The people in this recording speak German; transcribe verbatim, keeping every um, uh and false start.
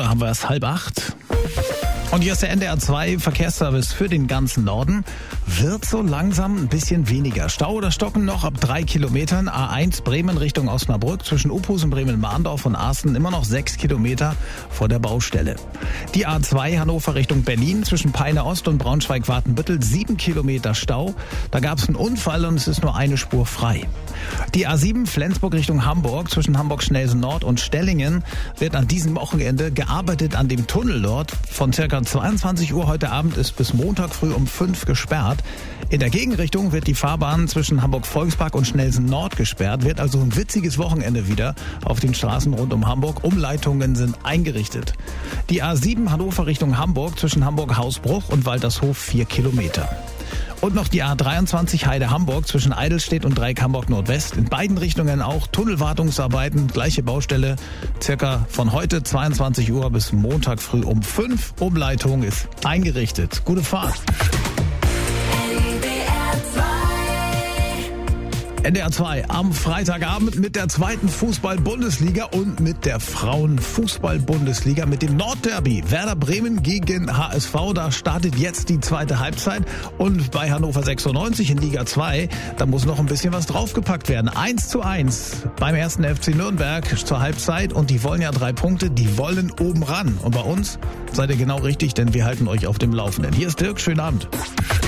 Da haben wir es halb acht. Und hier ist der N D R zwei Verkehrsservice für den ganzen Norden. Wird so langsam ein bisschen weniger. Stau oder Stocken noch ab drei Kilometern. A eins Bremen Richtung Osnabrück zwischen Uphusen, Bremen-Mahndorf und Arsten immer noch sechs Kilometer vor der Baustelle. Die A zwei Hannover Richtung Berlin zwischen Peine Ost und Braunschweig-Watenbüttel sieben Kilometer Stau. Da gab es einen Unfall und es ist nur eine Spur frei. Die A sieben Flensburg Richtung Hamburg zwischen Hamburg-Schnelsen Nord und Stellingen wird an diesem Wochenende gearbeitet an dem Tunnel dort. Von circa zweiundzwanzig Uhr heute Abend ist bis Montag früh um fünf gesperrt. In der Gegenrichtung wird die Fahrbahn zwischen Hamburg-Volkspark und Schnelsen Nord gesperrt. Wird also ein witziges Wochenende wieder auf den Straßen rund um Hamburg. Umleitungen sind eingerichtet. Die A sieben Hannover Richtung Hamburg zwischen Hamburg-Hausbruch und Waltershof vier Kilometer. Und noch die A dreiundzwanzig Heide-Hamburg zwischen Eidelstedt und Dreieck-Hamburg-Nordwest. In beiden Richtungen auch Tunnelwartungsarbeiten, gleiche Baustelle, circa von heute zweiundzwanzig Uhr bis Montag früh um fünf. Umleitung ist eingerichtet. Gute Fahrt. N D R zwei am Freitagabend mit der zweiten Fußball-Bundesliga und mit der Frauen-Fußball-Bundesliga mit dem Nordderby. Werder Bremen gegen H S V, da startet jetzt die zweite Halbzeit. Und bei Hannover sechsundneunzig in Liga zwei, da muss noch ein bisschen was draufgepackt werden. eins zu eins beim ersten F C Nürnberg zur Halbzeit und die wollen ja drei Punkte, die wollen oben ran. Und bei uns seid ihr genau richtig, denn wir halten euch auf dem Laufenden. Hier ist Dirk, schönen Abend.